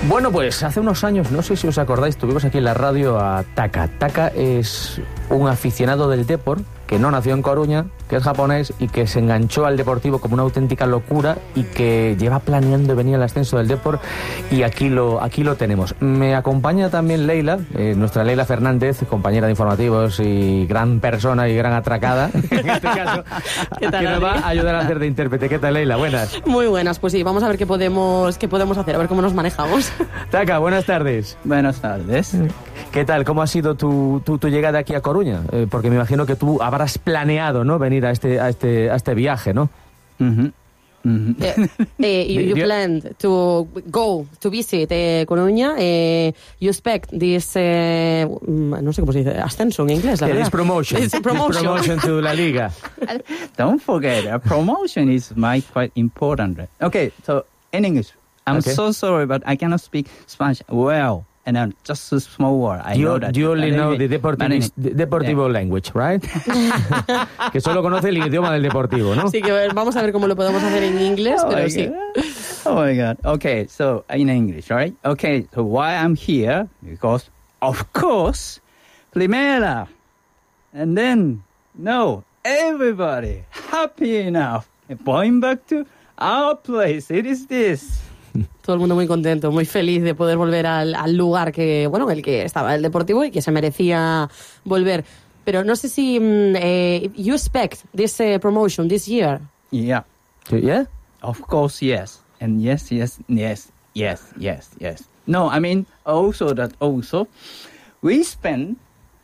Bueno, pues hace unos años, no sé si os acordáis, tuvimos aquí en la radio a Taka. Taka es un aficionado del Depor que no nació en Coruña, que es japonés y que se enganchó al Deportivo como una auténtica locura y que lleva planeando venir al ascenso del Depor, y aquí lo tenemos. Me acompaña también Leila, nuestra Leila Fernández, compañera de informativos y gran persona y gran atracada, en este caso, ¿Qué tal, que nos va Adri? a ayudar a hacer de intérprete. ¿Qué tal, Leila? Buenas. Muy buenas, pues sí, vamos a ver qué podemos hacer, a ver cómo nos manejamos. Taka, buenas tardes. Buenas tardes. ¿Qué tal? ¿Cómo ha sido tu llegada aquí a Coruña? Porque me imagino que tú habrás planeado, ¿no?, venir a este viaje, ¿no? Mhm. Mhm. You planned to go to visit Coruña. You expect this, no sé cómo se dice, ascenso en inglés, la verdad. It's promotion. It's a promotion. It's promotion to La Liga. Don't forget, a promotion is quite important. Okay, so in English, I'm Okay. so sorry, but I cannot speak Spanish well. And I'm just a small word. I know that. You only But know anyway, the Deportivo language, right? Que solo conoce el idioma del Deportivo, ¿no? Así que vamos a ver cómo lo podemos hacer en inglés, Oh pero my sí. God. Oh my God. Okay, so in English, right? Okay, so why I'm here? Because, of course, Primera. And then, no, everybody happy enough. Going back to our place. It is this. Todo el mundo muy contento, muy feliz de poder volver al lugar que, bueno, en el que estaba el Deportivo y que se merecía volver. Pero no sé si you expect this promotion this year. Yeah. Yeah? Of course, yes. And yes. No, I mean, also, we spend,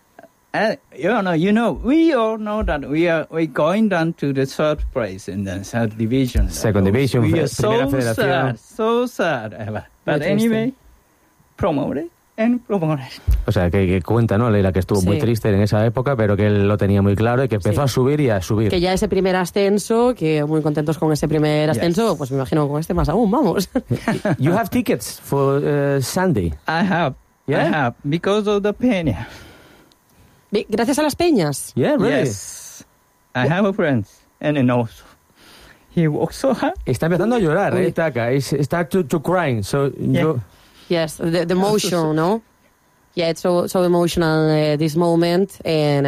we all know that we're going down to the third place in the third division. Second division, We are Primera Federación. so sad. But Muy anyway, promoted and promoted. O sea, que cuenta, ¿no, Leila? Que estuvo muy Sí. triste en esa época, pero que él lo tenía muy claro y que empezó Sí. a subir y a subir. Que ya ese primer ascenso, que muy contentos con ese primer ascenso, pues me imagino con este más aún, vamos. You have tickets for Sunday. I have, because of the Peña. Gracias a las peñas. Yeah, really? Yes. I have a friend, and then also, he works so hard. Está empezando a llorar, Uy. Taka. Start to crying. So you... Yes, the emotion, no? Yeah, it's so emotional this moment, and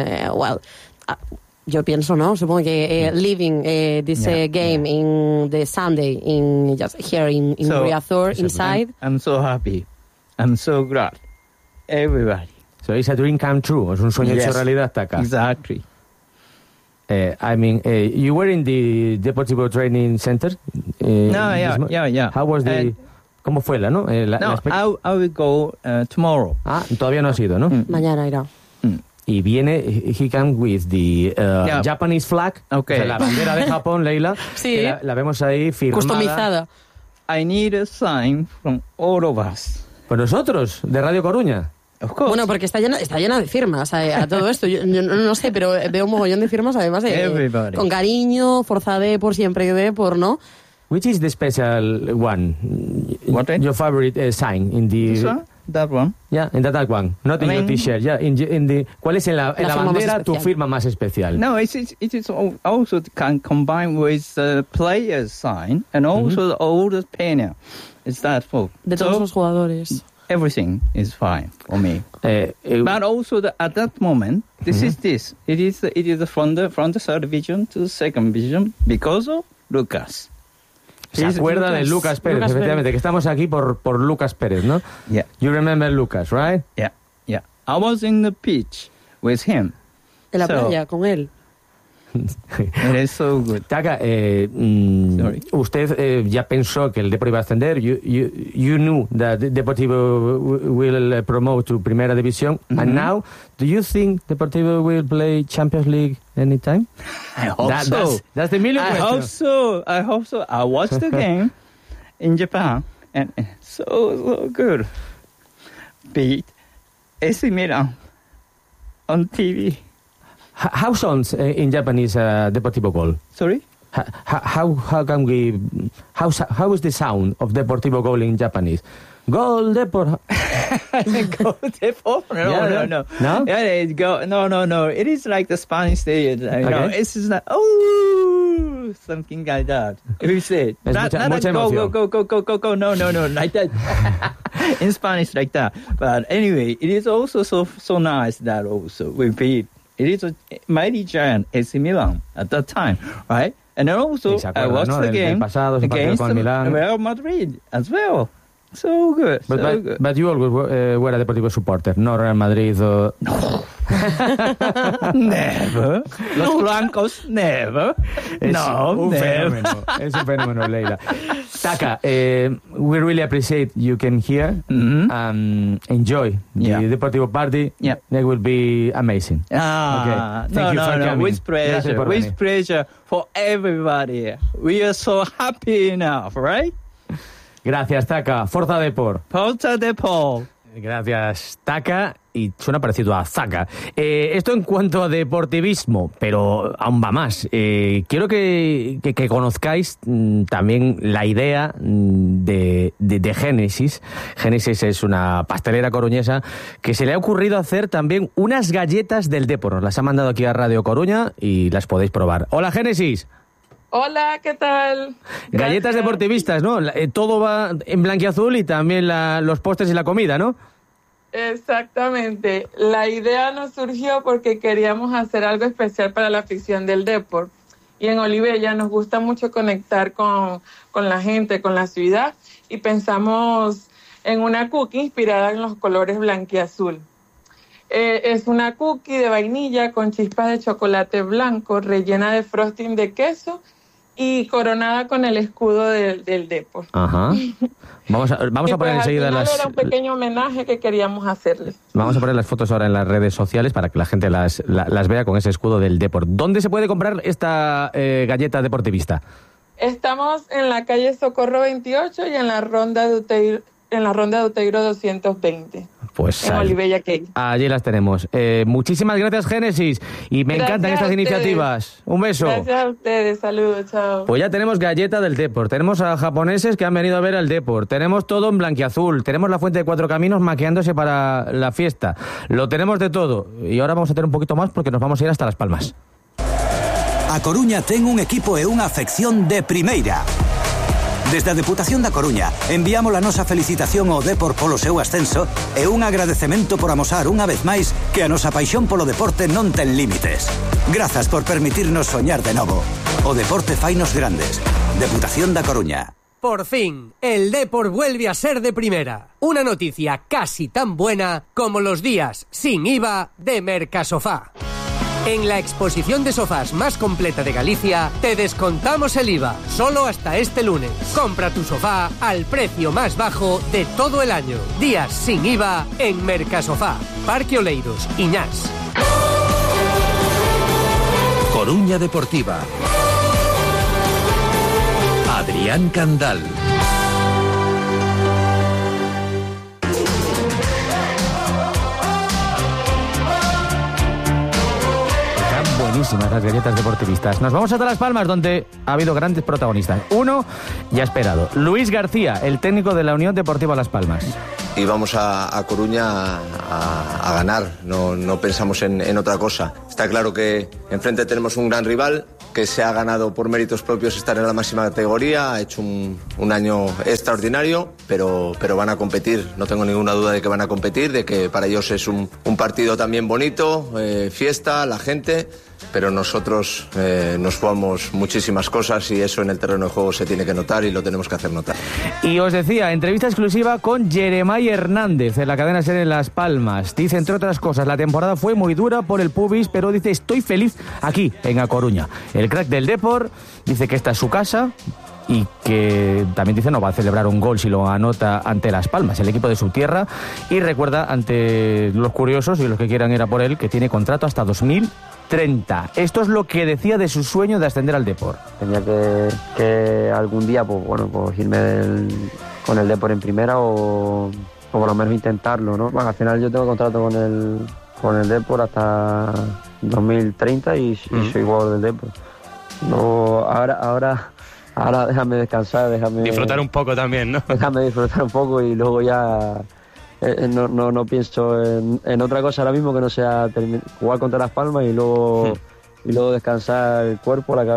yo pienso, ¿no? Supongo que living this game in the Sunday in just here in So, Riazor inside. I'm so happy. I'm so glad. Everybody. So it's a dream come true. Es un sueño hecho Yes. realidad, Taka. Exactly. I mean, you were in the Deportivo Training Center. Yeah. How was the... ¿Cómo fue no? No, I will go tomorrow. Todavía no ha sido, ¿no? Mañana irá. Y viene, he came with the Japanese flag, Okay. o sea, la bandera de Japón, Leila. Sí. Que la vemos ahí firmada. Customizada. I need a sign from all of us. Pues nosotros, de Radio Coruña. Of course. Bueno, porque está llena de firmas a todo esto. Yo no sé, pero veo un mogollón de firmas, además de Everybody. con cariño, Forza Depor, siempre Depor, ¿no? Which is the special one? What? Your favorite sign in the... This one? That one? Yeah, in that one. Not in your t-shirt. Yeah, in the... ¿Cuál es en la firma más bandera tu especial. firma más especial? No, it is also can combine with the player's sign and also the oldest Peña. It's that full. De todos los jugadores. Everything is fine for me. But also at that moment, this is this. It is from the third division to the second division because of Lucas. Se acuerda de Lucas Pérez, Lucas efectivamente, que estamos aquí por Lucas Pérez, ¿no? Yeah. You remember Lucas, right? Yeah. I was in the pitch with him. En la So- playa, con él. It is so good. Taka, Sorry. usted ya pensó que el Deportivo iba a ascender. You knew that Deportivo will promote to Primera División. And now, do you think Deportivo will play Champions League anytime? I hope so. That's the million I question. hope so. I watched the game in Japan and so good. Beat AC Milan on TV. How sounds in Japanese Deportivo goal? Sorry? How can we... How is the sound of Deportivo goal in Japanese? Goal Depor... Go Depor? No. No? Yeah, it go. No. It is like the Spanish stage. Okay. It's just like something like that. If you say Es mucha go, emoción. go, no, like that. in Spanish like that. But anyway, it is also so nice that also we beat. It is a mighty giant AC Milan at that time, right? And then also I watched the game against Real Madrid as well. So good. But you always were a Deportivo supporter, no Real Madrid. No. Never. Los blancos, never. Es un fenómeno, Leila. Taka, we really appreciate you came here. Enjoy the Deportivo party. Yeah. It will be amazing. Okay. Thank you for coming. With pleasure for everybody. We are so happy enough, right? Gracias, Taka. Forza Depor. Forza Depor. Gracias, Taka. Y suena parecido a Zaka. Esto en cuanto a deportivismo, pero aún va más. Quiero que conozcáis también la idea de Génesis. Génesis es una pastelera coruñesa que se le ha ocurrido hacer también unas galletas del Depor. Nos las ha mandado aquí a Radio Coruña y las podéis probar. Hola, Génesis. Hola, ¿qué tal? Galletas Gracias. deportivistas, ¿no? Todo va en blanquiazul y también los postres y la comida, ¿no? Exactamente. La idea nos surgió porque queríamos hacer algo especial para la afición del Depor. Y en Olivella nos gusta mucho conectar con la gente, con la ciudad. Y pensamos en una cookie inspirada en los colores blanquiazul. Es una cookie de vainilla con chispas de chocolate blanco, rellena de frosting de queso y coronada con el escudo del Depor. Ajá. Vamos a poner enseguida las... Era un pequeño homenaje que queríamos hacerles. Vamos a poner las fotos ahora en las redes sociales para que la gente las vea con ese escudo del Depor. ¿Dónde se puede comprar esta galleta deportivista? Estamos en la calle Socorro 28 y en la Ronda de Uteiro 220. Pues en Olivella Cake. Allí las tenemos. Muchísimas gracias, Génesis. Y me encantan estas iniciativas. Un beso. Gracias a ustedes. Saludos. Chao. Pues ya tenemos galleta del Depor. Tenemos a japoneses que han venido a ver al Depor. Tenemos todo en blanquiazul. Tenemos la Fuente de Cuatro Caminos maquillándose para la fiesta. Lo tenemos de todo. Y ahora vamos a tener un poquito más porque nos vamos a ir hasta Las Palmas. A Coruña ten un equipo e unha afección de primeira. Desde a Deputación da Coruña enviamos a nosa felicitación ao Depor polo seu ascenso e un agradecemento por amosar unha vez máis que a nosa paixón polo deporte non ten límites. Grazas por permitirnos soñar de novo. O deporte fainos grandes. Deputación da Coruña. Por fin, el Depor vuelve a ser de primera. Una noticia casi tan buena como los días sin IVA de Mercasofá. En la exposición de sofás más completa de Galicia, te descontamos el IVA, solo hasta este lunes. Compra tu sofá al precio más bajo de todo el año. Días sin IVA en Mercasofá, Parque Oleiros, Iñás. Coruña Deportiva. Adrián Candal. Buenísimas las galletas deportivistas. Nos vamos hasta Las Palmas, donde ha habido grandes protagonistas. Uno ya esperado, Luis García, el técnico de la Unión Deportiva Las Palmas. Y vamos a Coruña a ganar, no pensamos en otra cosa. Está claro que enfrente tenemos un gran rival que se ha ganado por méritos propios estar en la máxima categoría, ha hecho un año extraordinario, pero van a competir, no tengo ninguna duda de que van a competir, de que para ellos es un partido también bonito, fiesta, la gente, pero nosotros nos jugamos muchísimas cosas y eso en el terreno de juego se tiene que notar y lo tenemos que hacer notar. Y os decía, entrevista exclusiva con Jeremai Hernández en la cadena SER en Las Palmas. Dice, entre otras cosas, la temporada fue muy dura por el pubis, pero dice, estoy feliz aquí, en A Coruña. El crack del Depor dice que esta es su casa y que también dice no va a celebrar un gol si lo anota ante Las Palmas, el equipo de su tierra, y recuerda ante los curiosos y los que quieran ir a por él que tiene contrato hasta 2030. Esto es lo que decía de su sueño de ascender al Depor. Tenía que algún día pues irme con el Depor en primera o por lo menos intentarlo, ¿no? Bueno, al final yo tengo contrato con el Depor hasta 2030 y soy jugador del Depor. No, ahora déjame descansar, déjame... Disfrutar un poco también, ¿no? Déjame disfrutar un poco y luego ya... No pienso en otra cosa ahora mismo que no sea jugar contra Las Palmas y luego descansar el cuerpo, la cabeza.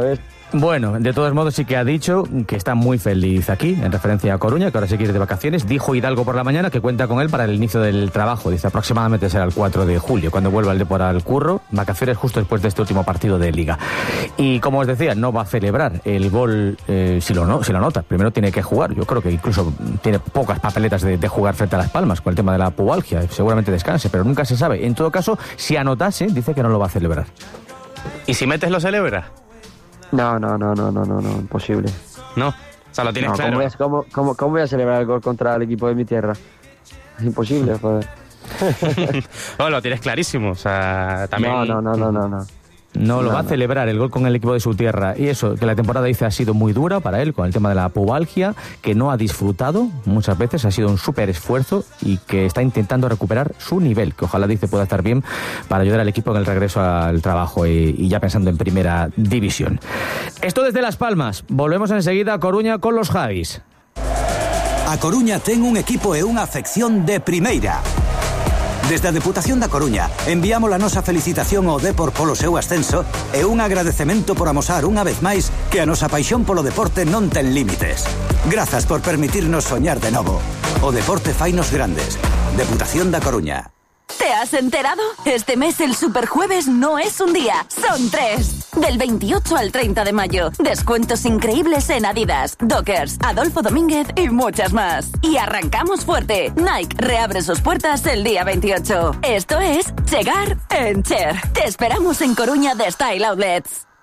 Bueno, de todos modos sí que ha dicho que está muy feliz aquí, en referencia a Coruña, que ahora se quiere ir de vacaciones. Dijo Hidalgo por la mañana que cuenta con él para el inicio del trabajo. Dice aproximadamente será el 4 de julio, cuando vuelva el Depor al curro. Vacaciones justo después de este último partido de Liga. Y como os decía, no va a celebrar el gol si lo anota. Primero tiene que jugar. Yo creo que incluso tiene pocas papeletas de jugar frente a Las Palmas con el tema de la pubalgia. Seguramente descanse, pero nunca se sabe. En todo caso, si anotase, dice que no lo va a celebrar. ¿Y si metes lo celebras? No, imposible. No, o sea, lo tienes claro. ¿Cómo voy a celebrar el gol contra el equipo de mi tierra? Es imposible, joder. No, lo tienes clarísimo, o sea, también... No. No lo va a celebrar el gol con el equipo de su tierra. Y eso, que la temporada dice ha sido muy dura para él con el tema de la pubalgia, que no ha disfrutado muchas veces, ha sido un súper esfuerzo y que está intentando recuperar su nivel, que ojalá dice pueda estar bien para ayudar al equipo en el regreso al trabajo y ya pensando en primera división. Esto desde Las Palmas. Volvemos enseguida a Coruña con los Javis. A Coruña ten un equipo e unha afección de primeira. Desde a Deputación da Coruña enviamos a nosa felicitación ao Depor polo seu ascenso e un agradecemento por amosar unha vez máis que a nosa paixón polo deporte non ten límites. Grazas por permitirnos soñar de novo. O deporte fainos grandes. Deputación da Coruña. ¿Te has enterado? Este mes el Superjueves no es un día, son 3. Del 28 al 30 de mayo. Descuentos increíbles en Adidas, Dockers, Adolfo Domínguez y muchas más. Y arrancamos fuerte. Nike reabre sus puertas el día 28. Esto es Chegar en Cher. Te esperamos en Coruña de Style Outlets.